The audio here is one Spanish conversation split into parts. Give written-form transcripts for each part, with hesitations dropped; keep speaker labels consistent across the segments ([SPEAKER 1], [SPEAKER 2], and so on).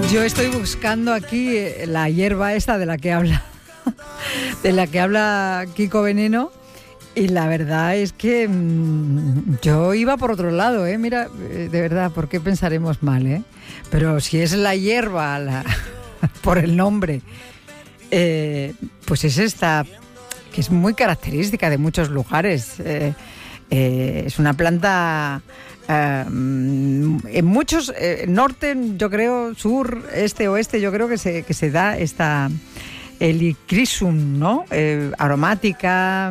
[SPEAKER 1] Yo estoy buscando aquí la hierba esta de la que habla Kiko Veneno, y la verdad es que yo iba por otro lado, mira, de verdad, ¿por qué pensaremos mal, Pero si es la hierba, por el nombre, pues es esta, que es muy característica de muchos lugares. Es una planta... en muchos, norte, yo creo, sur, este, oeste, yo creo que se da esta helichrysum, ¿no? Aromática,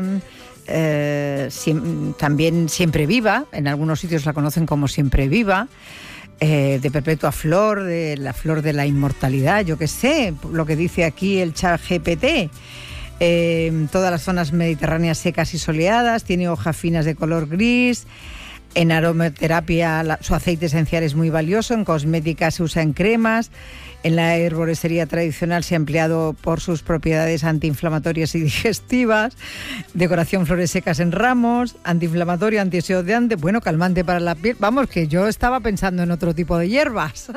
[SPEAKER 1] también siempre viva, en algunos sitios la conocen como siempre viva, de perpetua flor, de la flor de la inmortalidad, yo qué sé, lo que dice aquí el ChatGPT. Todas las zonas mediterráneas secas y soleadas, tiene hojas finas de color gris. En aromaterapia su aceite esencial es muy valioso, en cosmética se usa en cremas, en la herboristería tradicional se ha empleado por sus propiedades antiinflamatorias y digestivas, decoración flores secas en ramos, antiinflamatorio, antioxidante, bueno, calmante para la piel. Vamos, que yo estaba pensando en otro tipo de hierbas.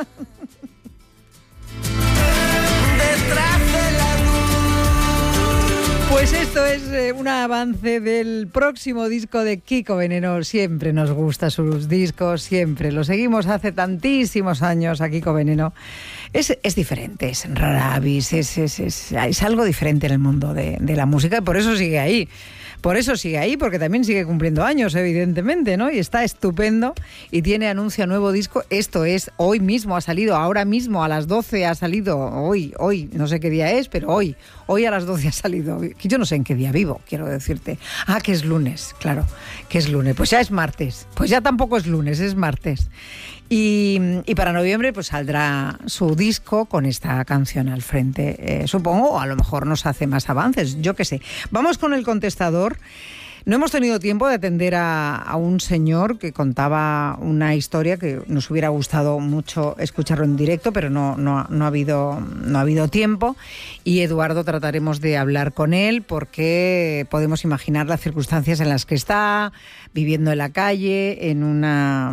[SPEAKER 1] Pues esto es un avance del próximo disco de Kiko Veneno. Siempre nos gustan sus discos, siempre. Lo seguimos hace tantísimos años a Kiko Veneno. Es diferente, es rara avis, es algo diferente en el mundo de la música, y por eso sigue ahí. Porque también sigue cumpliendo años, evidentemente, ¿no? Y está estupendo y tiene anuncio a nuevo disco. Esto es, hoy mismo ha salido, ahora mismo a las 12 ha salido, hoy, no sé qué día es, pero hoy a las 12 ha salido. Yo no sé en qué día vivo, quiero decirte. Que es lunes, claro, que es lunes. Pues ya es martes, pues ya tampoco es lunes, es martes. Y para noviembre pues saldrá su disco con esta canción al frente, supongo, o a lo mejor nos hace más avances, yo qué sé. Vamos con el contestador. No hemos tenido tiempo de atender a un señor que contaba una historia que nos hubiera gustado mucho escucharlo en directo, pero no ha habido tiempo. Y Eduardo, trataremos de hablar con él porque podemos imaginar las circunstancias en las que está, viviendo en la calle, en una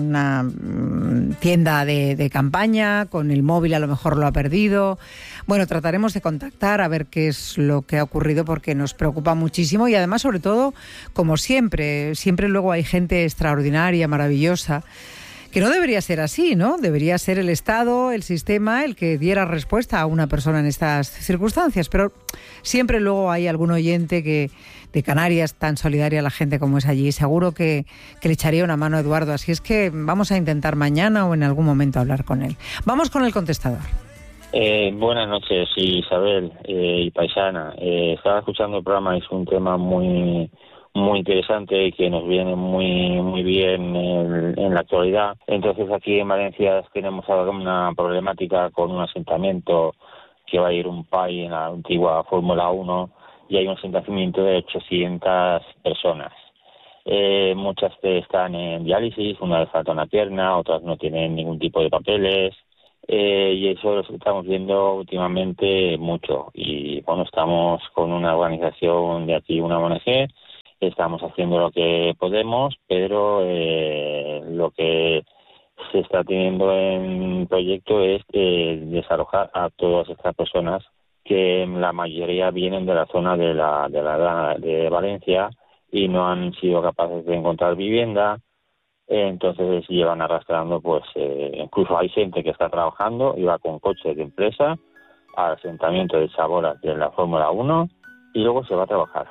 [SPEAKER 1] tienda de campaña, con el móvil a lo mejor lo ha perdido. Bueno, trataremos de contactar a ver qué es lo que ha ocurrido porque nos preocupa muchísimo y además, sobre todo, como siempre luego hay gente extraordinaria, maravillosa, que no debería ser así, ¿no? Debería ser el Estado, el sistema, el que diera respuesta a una persona en estas circunstancias, pero siempre luego hay algún oyente de Canarias, tan solidaria a la gente como es allí, seguro que le echaría una mano a Eduardo, así es que vamos a intentar mañana o en algún momento hablar con él. Vamos con el contestador.
[SPEAKER 2] Buenas noches, Isabel y paisana. Estaba escuchando el programa, es un tema muy interesante y que nos viene muy bien en la actualidad. Entonces aquí en Valencia tenemos ahora una problemática con un asentamiento que va a ir un PAI en la antigua Fórmula 1 y hay un asentamiento de 800 personas. Muchas están en diálisis, una les falta una pierna, otras no tienen ningún tipo de papeles. Y eso lo estamos viendo últimamente mucho y bueno, estamos con una organización de aquí, una ONG, estamos haciendo lo que podemos, pero lo que se está teniendo en proyecto es desalojar a todas estas personas que la mayoría vienen de la zona de Valencia y no han sido capaces de encontrar vivienda. Entonces llevan arrastrando, pues incluso hay gente que está trabajando y va con coches de empresa al asentamiento de Sabora de la Fórmula 1 y luego se va a trabajar.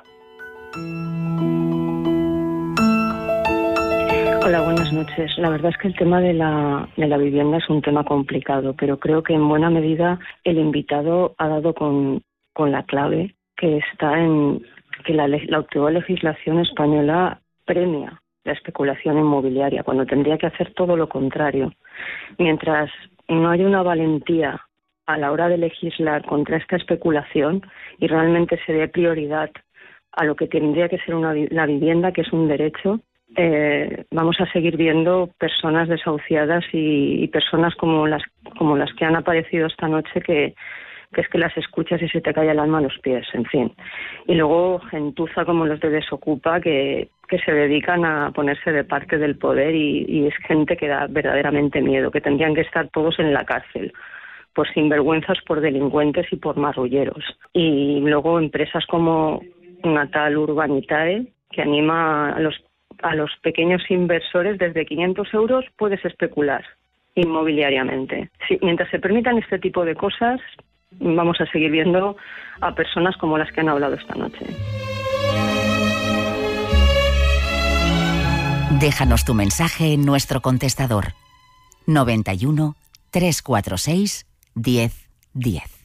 [SPEAKER 3] Hola, buenas noches. La verdad es que el tema de la vivienda es un tema complicado, pero creo que en buena medida el invitado ha dado con la clave, que está en que la actual legislación española premia la especulación inmobiliaria, cuando tendría que hacer todo lo contrario. Mientras no haya una valentía a la hora de legislar contra esta especulación y realmente se dé prioridad a lo que tendría que ser la vivienda, que es un derecho, vamos a seguir viendo personas desahuciadas y personas como las que han aparecido esta noche que es que las escuchas y se te cae el alma a los pies, en fin. Y luego gentuza como los de Desocupa que se dedican a ponerse de parte del poder y es gente que da verdaderamente miedo, que tendrían que estar todos en la cárcel, por sinvergüenzas, por delincuentes y por marrulleros. Y luego empresas como una tal Urbanitae, que anima a los pequeños inversores. Desde 500 euros puedes especular inmobiliariamente. Sí, mientras se permitan este tipo de cosas, vamos a seguir viendo a personas como las que han hablado esta noche.
[SPEAKER 4] Déjanos tu mensaje en nuestro contestador 91 346 1010.